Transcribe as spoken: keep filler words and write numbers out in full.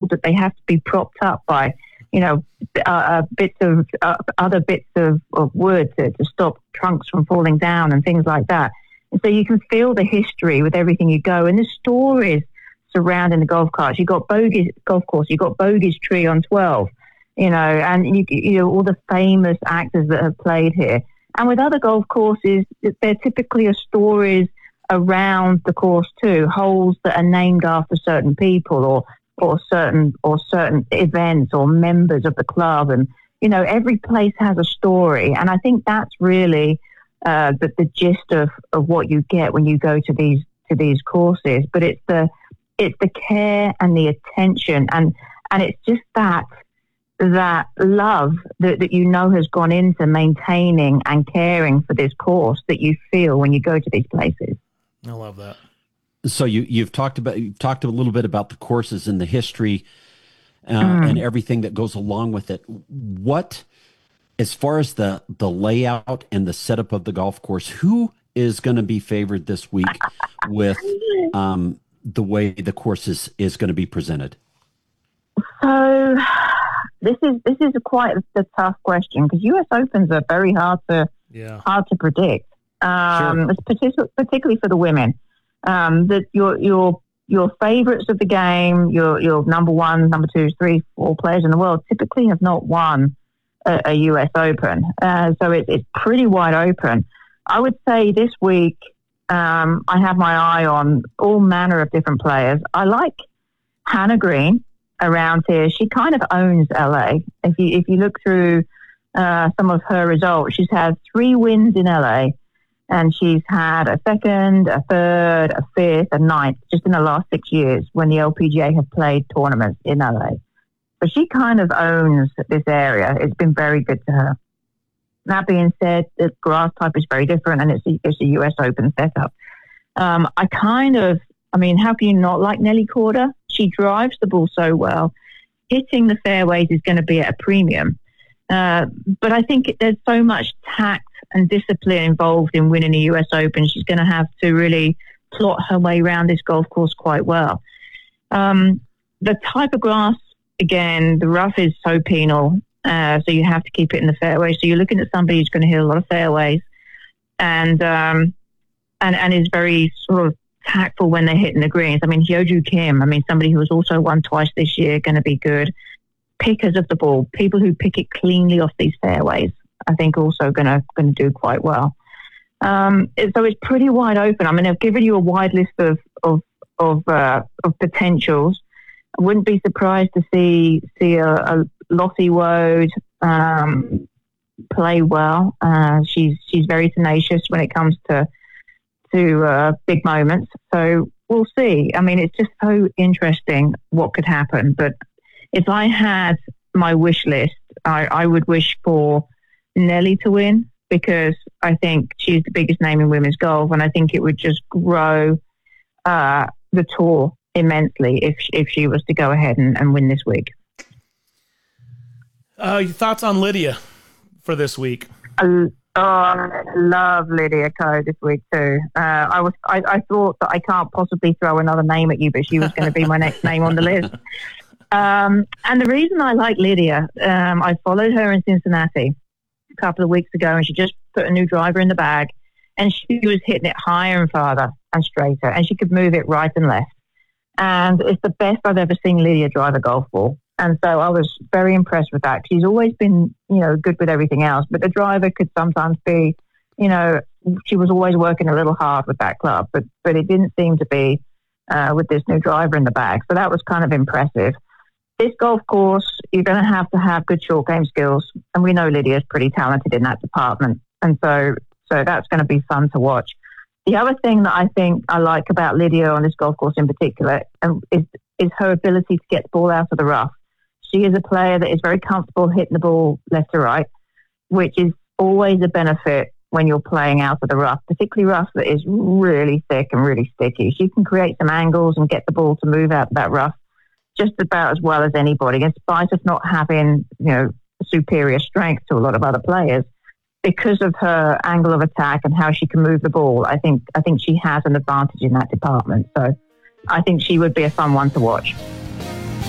that they have to be propped up by, you know, uh, uh, bits of uh, other bits of, of wood to, to stop trunks from falling down and things like that. And so you can feel the history with everything you go, and the stories surrounding the golf carts. You've got Bogies golf course, you've got Bogies Tree on twelve, you know, and you, you know all the famous actors that have played here. And with other golf courses, there typically are stories around the course too, holes that are named after certain people or or certain or certain events or members of the club, and you know every place has a story. And I think that's really uh, the, the gist of, of what you get when you go to these to these courses. But it's the it's the care and the attention, and and it's just that that love that, that you know has gone into maintaining and caring for this course that you feel when you go to these places. I love that. So you you've talked about you've talked a little bit about the courses and the history uh, mm. and everything that goes along with it. What, as far as the the layout and the setup of the golf course, who is going to be favored this week with um, the way the course is, is going to be presented? So this is this is a quite a tough question because U S Opens are very hard to yeah. hard to predict. Um, Sure. It's partic- particularly for the women. Um, that your your your favourites of the game, your your number one, number two, three, four players in the world typically have not won a, a U S Open, uh, so it, it's pretty wide open. I would say this week um, I have my eye on all manner of different players. I like Hannah Green around here. She kind of owns L A. If you if you look through uh, some of her results, she's had three wins in L A. And she's had a second, a third, a fifth, a ninth just in the last six years when the L P G A have played tournaments in L A. So she kind of owns this area. It's been very good to her. That being said, the grass type is very different, and it's a, it's a U S Open setup. Um, I kind of, I mean, how can you not like Nelly Korda? She drives the ball so well. Hitting the fairways is going to be at a premium. Uh, but I think there's so much tact and discipline involved in winning a U S Open. She's going to have to really plot her way around this golf course quite well. Um, the type of grass, again, the rough is so penal, uh, so you have to keep it in the fairway. So you're looking at somebody who's going to hit a lot of fairways and um, and and is very sort of tactful when they're hitting the greens. I mean, Hyo-Joo Kim, I mean, somebody who has also won twice this year, going to be good. Pickers of the ball, people who pick it cleanly off these fairways, I think also going to going to do quite well. Um, it, so it's pretty wide open. I mean, I've given you a wide list of of of, uh, of potentials. I wouldn't be surprised to see see a, a Lottie Woad um, play well. Uh, she's she's very tenacious when it comes to to uh, big moments. So we'll see. I mean, it's just so interesting what could happen. But if I had my wish list, I, I would wish for Nelly to win because I think she's the biggest name in women's golf, and I think it would just grow uh, the tour immensely if if she was to go ahead and, and win this week. Uh, your thoughts on Lydia for this week? I, oh, I love Lydia Ko this week too. Uh, I was I, I thought that I can't possibly throw another name at you, but she was going to be my next name on the list. Um, and the reason I like Lydia, um, I followed her in Cincinnati a couple of weeks ago, and she just put a new driver in the bag, and she was hitting it higher and farther and straighter, and she could move it right and left. And it's the best I've ever seen Lydia drive a golf ball. And so I was very impressed with that. She's always been, you know, good with everything else, but the driver could sometimes be, you know, she was always working a little hard with that club, but but it didn't seem to be uh, with this new driver in the bag. So that was kind of impressive. This golf course, you're going to have to have good short game skills, and we know Lydia's pretty talented in that department, and so so that's going to be fun to watch. The other thing that I think I like about Lydia on this golf course in particular um, is is her ability to get the ball out of the rough. She is a player that is very comfortable hitting the ball left to right, which is always a benefit when you're playing out of the rough, particularly rough that is really thick and really sticky. She can create some angles and get the ball to move out of that rough just about as well as anybody, in spite of not having, you know, superior strength to a lot of other players. Because of her angle of attack and how she can move the ball, I think I think she has an advantage in that department. So I think she would be a fun one to watch.